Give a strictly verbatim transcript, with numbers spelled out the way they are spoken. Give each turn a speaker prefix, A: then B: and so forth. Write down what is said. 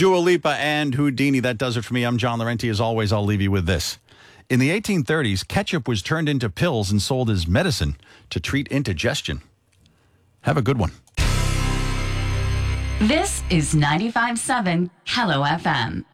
A: Dua Lipa and Houdini. That does it for me. I'm John Laurenti. As always, I'll leave you with this. In the eighteen thirties, ketchup was turned into pills and sold as medicine to treat indigestion. Have a good one.
B: This is ninety-five point seven Hello F M.